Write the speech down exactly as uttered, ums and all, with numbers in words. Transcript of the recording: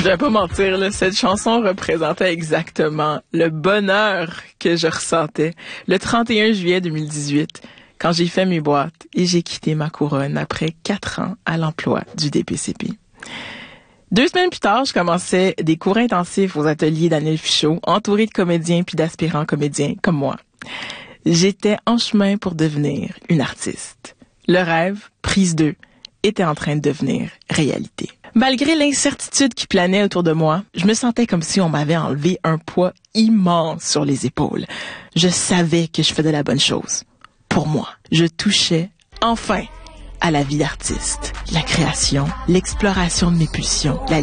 vais pas mentir, là, cette chanson représentait exactement le bonheur que je ressentais le trente et un juillet deux mille dix-huit, quand j'ai fait mes boîtes et j'ai quitté ma couronne après quatre ans à l'emploi du D P C P. Deux semaines plus tard, je commençais des cours intensifs aux ateliers d'Anil Fichot, entourée de comédiens puis d'aspirants comédiens comme moi. J'étais en chemin pour devenir une artiste. Le rêve, prise deux, était en train de devenir réalité. Malgré l'incertitude qui planait autour de moi, je me sentais comme si on m'avait enlevé un poids immense sur les épaules. Je savais que je faisais la bonne chose. Pour moi, je touchais enfin à la vie d'artiste, la création, l'exploration de mes pulsions, la